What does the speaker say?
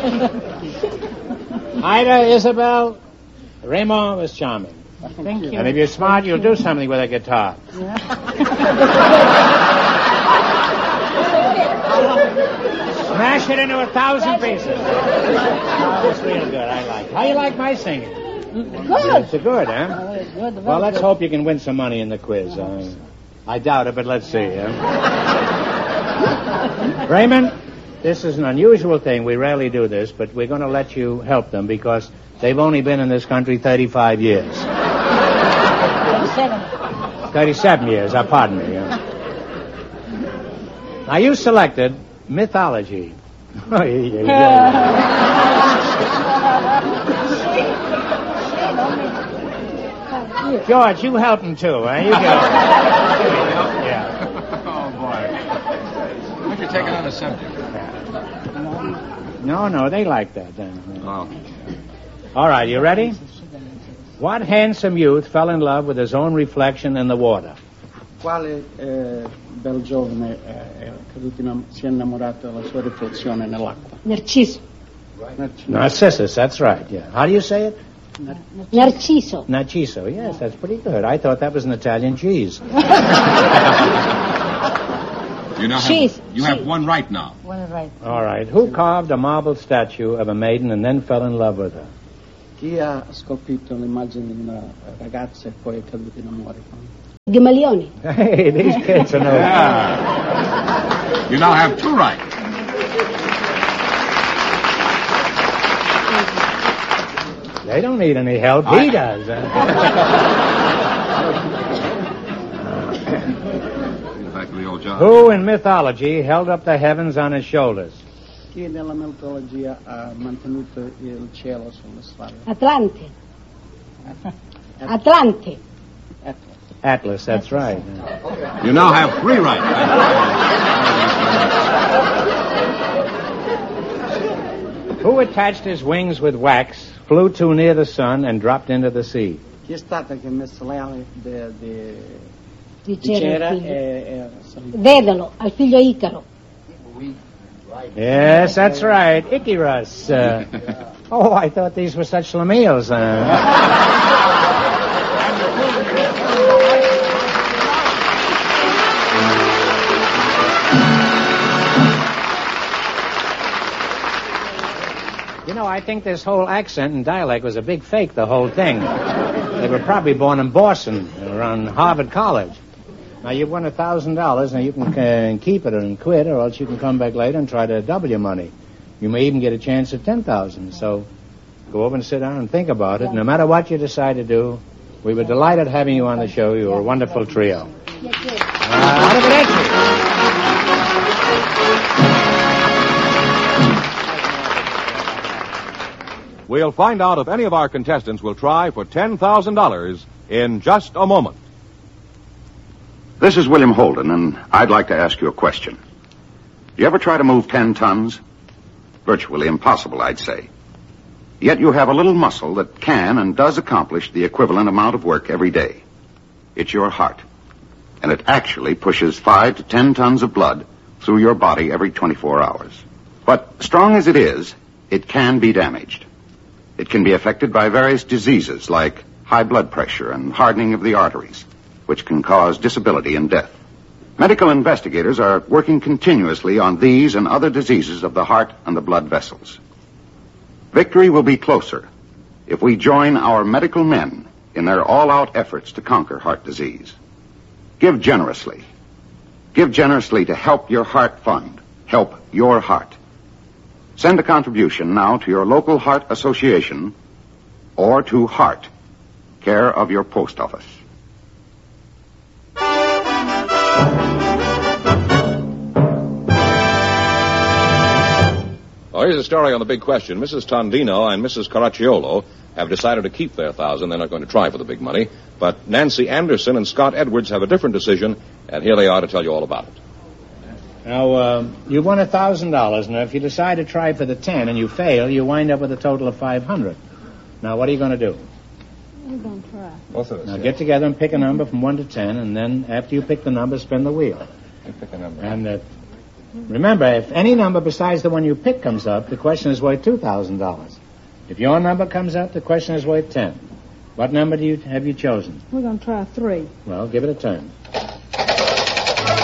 Ida, Isabel, Raymond was charming. Thank you. And if you're smart, you'll do something with a guitar. Yeah. Smash it into 1,000 pieces. That's real good. I like it. How you like my singing? Good. It's good, huh? Good. Well, let's hope you can win some money in the quiz. I doubt it, but let's see. Raymond, this is an unusual thing. We rarely do this, but we're going to let you help them because they've only been in this country 35 years. 37 years, pardon me. Now, you selected mythology. George, you help him too, huh? You go. Yeah. Oh, boy. Why don't you take another subject? No, they like that then. Oh. All right, you ready? What handsome youth fell in love with his own reflection in the water? Quale bel giovane si è innamorato della sua riflessione nell'acqua? Narciso. Narcissus, that's right, yeah. How do you say it? Narciso. Narciso, yes, that's pretty good. I thought that was an Italian cheese. You now have one right now. One right. All right. Who carved a marble statue of a maiden and then fell in love with her? Chi ha scolpito l'immagine di una ragazza e poi è caduto in amore con lei? Gamalioni. Hey, these kids are no... Yeah. You now have two right. They don't need any help. He does. Back to the old job. Who in mythology held up the heavens on his shoulders? Chi nella mitologia ha mantenuto il cielo sulle spalle? Atlante. Atlante. Atlas, that's right. You now have three right. Who attached his wings with wax, flew too near the sun, and dropped into the sea? Chi è stata che ha messo le ali Di di cera figlio. e... Dedalo, al figlio Icaro. Yes, that's right. Icarus. Oh, I thought these were such schlemiels. You know, I think this whole accent and dialect was a big fake, the whole thing. They were probably born in Boston, around Harvard College. Now, you've won $1,000. Now, you can keep it and quit, or else you can come back later and try to double your money. You may even get a chance at $10,000. So go over and sit down and think about it. No matter what you decide to do, we were delighted having you on the show. You were a wonderful trio. Arrivederci. We'll find out if any of our contestants will try for $10,000 in just a moment. This is William Holden, and I'd like to ask you a question. You ever try to move 10 tons? Virtually impossible, I'd say. Yet you have a little muscle that can and does accomplish the equivalent amount of work every day. It's your heart. And it actually pushes 5 to 10 tons of blood through your body every 24 hours. But strong as it is, it can be damaged. It can be affected by various diseases like high blood pressure and hardening of the arteries, which can cause disability and death. Medical investigators are working continuously on these and other diseases of the heart and the blood vessels. Victory will be closer if we join our medical men in their all-out efforts to conquer heart disease. Give generously. Give generously to Help Your Heart Fund. Help your heart. Send a contribution now to your local heart association or to Heart, care of your post office. Well, here's a story on the big question. Mrs. Tondino and Mrs. Caracciolo have decided to keep their $1,000. They're not going to try for the big money. But Nancy Anderson and Scott Edwards have a different decision, and here they are to tell you all about it. Now, you won $1,000. Now, if you decide to try for the 10 and you fail, you wind up with a total of $500. Now, what are you going to do? I'm going to try. Both of us. Now, get together and pick a number from 1 to 10, and then after you pick the number, spin the wheel. You pick a number. And Remember, if any number besides the one you pick comes up, the question is worth $2,000. If your number comes up, the question is worth 10. What number have you chosen? We're going to try 3. Well, give it a turn.